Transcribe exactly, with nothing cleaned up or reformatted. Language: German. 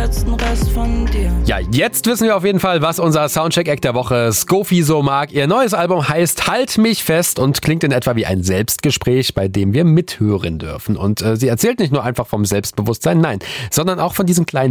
letzten Rest von dir. Ja, jetzt wissen wir auf jeden Fall, was unser Soundcheck-Act der Woche Skofi so mag. Ihr neues Album heißt Halt mich fest und klingt in etwa wie ein Selbstgespräch, bei dem wir mithören dürfen. Und äh, sie erzählt nicht nur einfach vom Selbstbewusstsein, nein, sondern auch von diesem kleinen